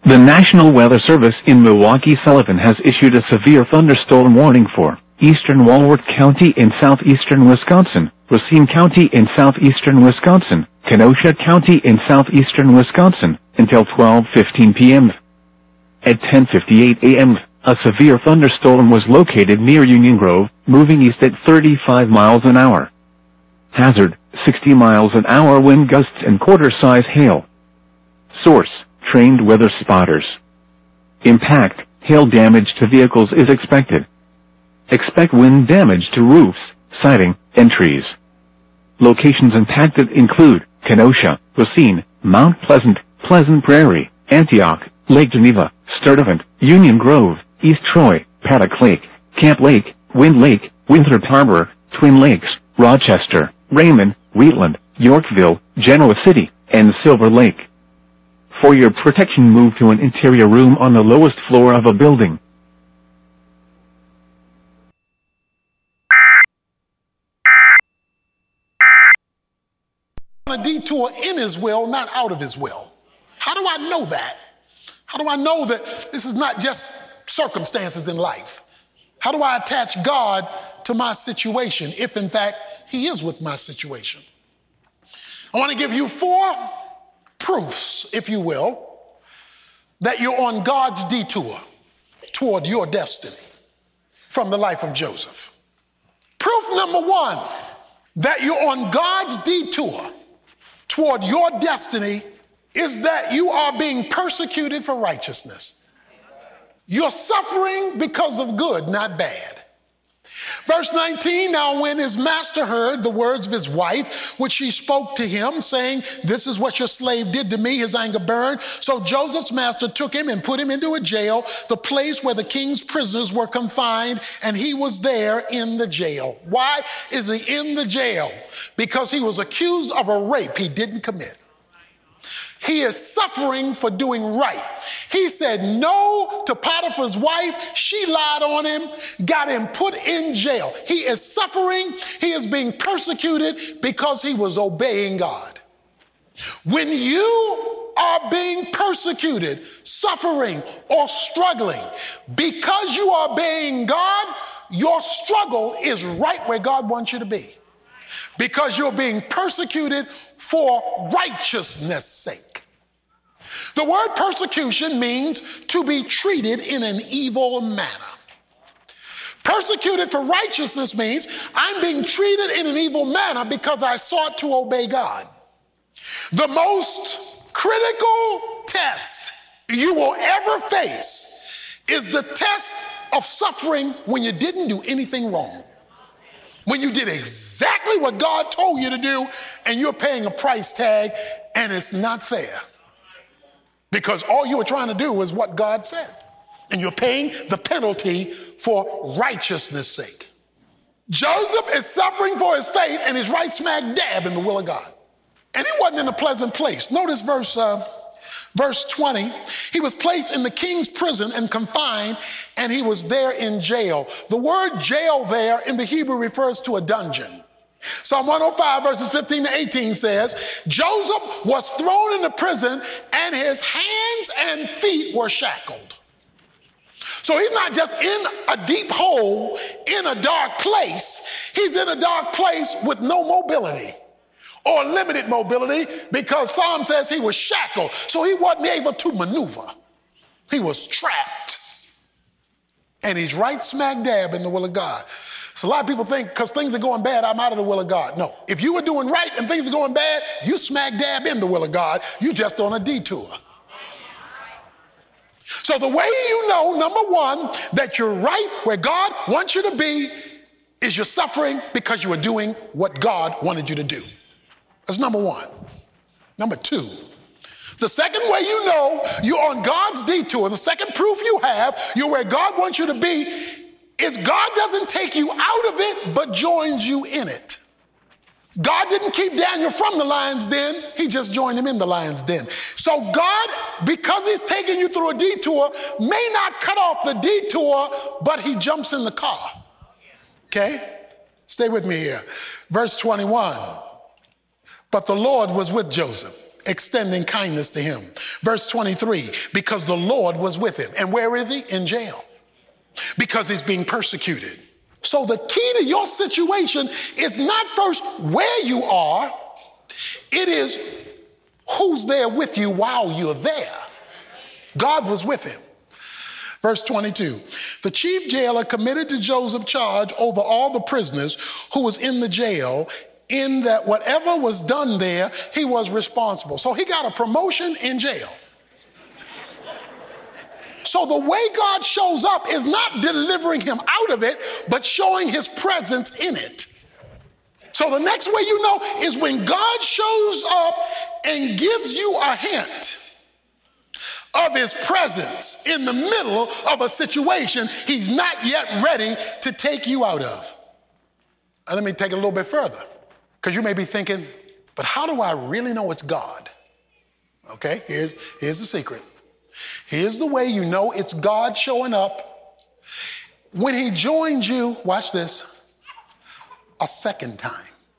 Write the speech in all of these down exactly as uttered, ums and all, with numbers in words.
The National Weather Service in Milwaukee-Sullivan has issued a severe thunderstorm warning for eastern Walworth County in southeastern Wisconsin, Racine County in southeastern Wisconsin, Kenosha County in southeastern Wisconsin, until twelve fifteen p m At ten fifty-eight a m, a severe thunderstorm was located near Union Grove, moving east at thirty-five miles an hour. Hazard, sixty miles an hour wind gusts and quarter-size hail. Source, trained weather spotters. Impact, hail damage to vehicles is expected. Expect wind damage to roofs, siding, and trees. Locations impacted include Kenosha, Racine, Mount Pleasant, Pleasant Prairie, Antioch, Lake Geneva, Sturtevant, Union Grove, East Troy, Paddock Lake, Camp Lake, Wind Lake, Winthrop Harbor, Twin Lakes, Rochester, Raymond, Wheatland, Yorkville, Genoa City, and Silver Lake. For your protection, move to an interior room on the lowest floor of a building. A detour in his will, not out of his will. How do I know that? How do I know that this is not just circumstances in life? How do I attach God to my situation if in fact he is with my situation? I want to give you four proofs, if you will, that you're on God's detour toward your destiny from the life of Joseph. Proof number one, that you're on God's detour toward your destiny is that you are being persecuted for righteousness. You're suffering because of good, not bad. Verse nineteen, now when his master heard the words of his wife, which she spoke to him, saying, this is what your slave did to me, his anger burned. So Joseph's master took him and put him into a jail, the place where the king's prisoners were confined, and he was there in the jail. Why is he in the jail? Because he was accused of a rape he didn't commit. He is suffering for doing right. He said no to Potiphar's wife. She lied on him, got him put in jail. He is suffering. He is being persecuted because he was obeying God. When you are being persecuted, suffering, or struggling because you are obeying God, your struggle is right where God wants you to be. Because you're being persecuted for righteousness' sake. The word persecution means to be treated in an evil manner. Persecuted for righteousness means I'm being treated in an evil manner because I sought to obey God. The most critical test you will ever face is the test of suffering when you didn't do anything wrong. When you did exactly what God told you to do and you're paying a price tag and it's not fair. Because all you were trying to do is what God said. And you're paying the penalty for righteousness' sake. Joseph is suffering for his faith and he's right smack dab in the will of God. And he wasn't in a pleasant place. Notice verse, uh, verse twenty. He was placed in the king's prison and confined, and he was there in jail. The word jail there in the Hebrew refers to a dungeon. Psalm one oh five verses fifteen to eighteen says, Joseph was thrown into prison and his hands and feet were shackled. So he's not just in a deep hole, in a dark place. He's in a dark place with no mobility or limited mobility because Psalm says he was shackled. So he wasn't able to maneuver. He was trapped. And he's right smack dab in the will of God. So a lot of people think because things are going bad, I'm out of the will of God. No, if you were doing right and things are going bad, you smack dab in the will of God. You just on a detour. So the way you know, number one, that you're right where God wants you to be is you're suffering because you are doing what God wanted you to do. That's number one. Number two, the second way you know you're on God's detour, the second proof you have you're where God wants you to be, is God doesn't take you out of it, but joins you in it. God didn't keep Daniel from the lion's den. He just joined him in the lion's den. So God, because he's taking you through a detour, may not cut off the detour, but he jumps in the car. Okay? Stay with me here. Verse twenty-one. But the Lord was with Joseph, extending kindness to him. Verse twenty-three, because the Lord was with him. And where is he? In jail. Because he's being persecuted. So the key to your situation is not first where you are, it is who's there with you while you're there. God was with him. Verse twenty-two, the chief jailer committed to Joseph charge over all the prisoners who was in the jail, in that whatever was done there, he was responsible. So he got a promotion in jail. So the way God shows up is not delivering him out of it, but showing his presence in it. So the next way you know is when God shows up and gives you a hint of his presence in the middle of a situation he's not yet ready to take you out of. And let me take it a little bit further, because you may be thinking, but how do I really know it's God? Okay, here's, here's the secret. Here's the way you know it's God showing up. When he joins you, watch this, a second time.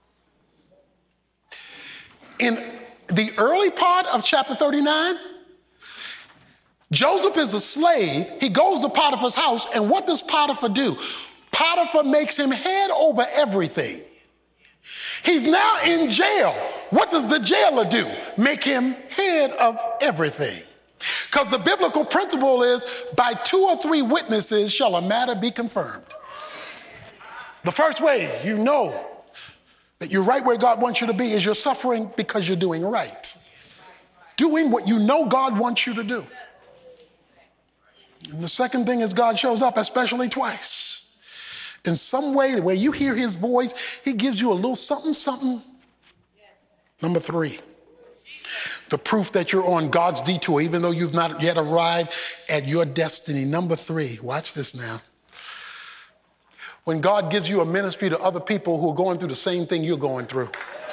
In the early part of chapter thirty-nine, Joseph is a slave. He goes to Potiphar's house, and what does Potiphar do? Potiphar makes him head over everything. He's now in jail. What does the jailer do? Make him head of everything. Because the biblical principle is, by two or three witnesses shall a matter be confirmed. The first way you know that you're right where God wants you to be is you're suffering because you're doing right. Doing what you know God wants you to do. And the second thing is God shows up, especially twice. In some way where you hear his voice, he gives you a little something, something. Number three, the proof that you're on God's detour, even though you've not yet arrived at your destiny. Number three, watch this now. When God gives you a ministry to other people who are going through the same thing you're going through.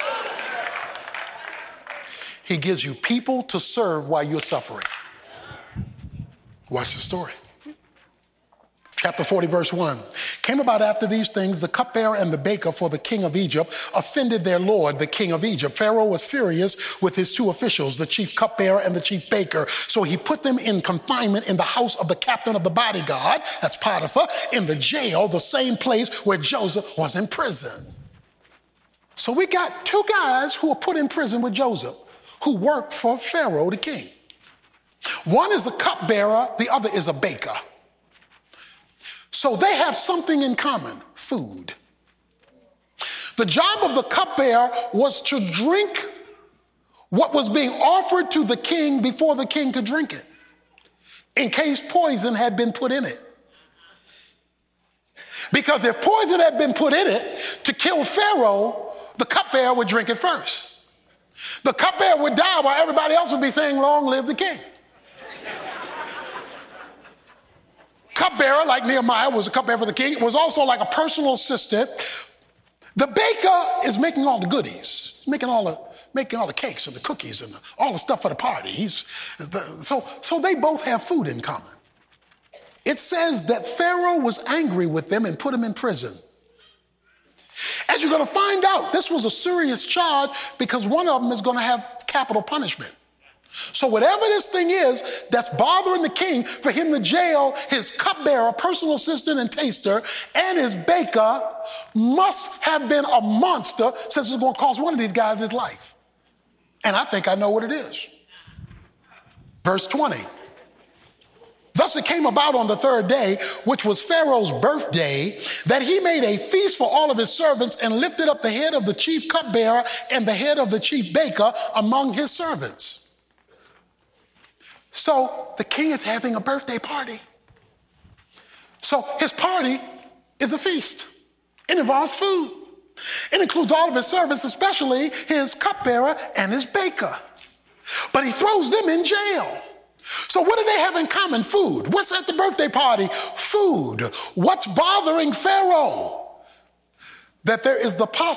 He gives you people to serve while you're suffering. Watch the story. Chapter forty, verse one. Came about after these things, the cupbearer and the baker for the king of Egypt offended their lord, the king of Egypt. Pharaoh was furious with his two officials, the chief cupbearer and the chief baker. So he put them in confinement in the house of the captain of the bodyguard, that's Potiphar, in the jail, the same place where Joseph was in prison. So we got two guys who were put in prison with Joseph, who worked for Pharaoh, the king. One is a cupbearer, the other is a baker. So they have something in common, food. The job of the cupbearer was to drink what was being offered to the king before the king could drink it, in case poison had been put in it. Because if poison had been put in it to kill Pharaoh, the cupbearer would drink it first. The cupbearer would die while everybody else would be saying, long live the king. Cupbearer, like Nehemiah, was a cupbearer for the king. It was also like a personal assistant. The baker is making all the goodies, making all the making all the cakes and the cookies and the, all the stuff for the party. He's the, so so they both have food in common. It says that Pharaoh was angry with them and put them in prison. As you're going to find out, this was a serious charge because one of them is going to have capital punishment. So whatever this thing is that's bothering the king, for him to jail his cupbearer, personal assistant and taster, and his baker must have been a monster, since it's going to cost one of these guys his life. And I think I know what it is. Verse twenty. Thus it came about on the third day, which was Pharaoh's birthday, that he made a feast for all of his servants and lifted up the head of the chief cupbearer and the head of the chief baker among his servants. So the king is having a birthday party. So his party is a feast. It involves food. It includes all of his servants, especially his cupbearer and his baker. But he throws them in jail. So what do they have in common? Food. What's at the birthday party? Food. What's bothering Pharaoh? That there is the possibility